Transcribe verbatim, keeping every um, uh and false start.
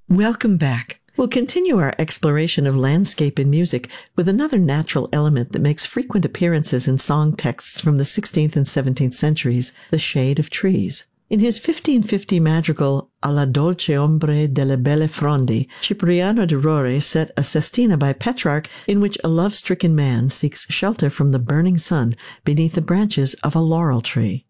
Welcome back. We'll continue our exploration of landscape in music with another natural element that makes frequent appearances in song texts from the sixteenth and seventeenth centuries, the shade of trees. In his fifteen fifty madrigal Alla dolce ombre delle belle frondi, Cipriano de Rore set a sestina by Petrarch in which a love-stricken man seeks shelter from the burning sun beneath the branches of a laurel tree.